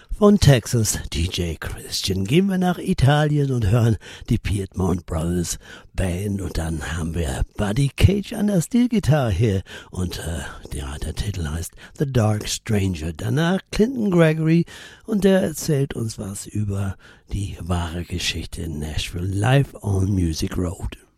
Von Texas, DJ Christian. Gehen wir nach Italien und hören die Piedmont Brothers Band. Und dann haben wir Buddy Cage an der Steelgitarre hier. Und der Titel heißt The Dark Stranger. Danach Clinton Gregory. Und der erzählt uns was über die wahre Geschichte in Nashville. Live on Music Road.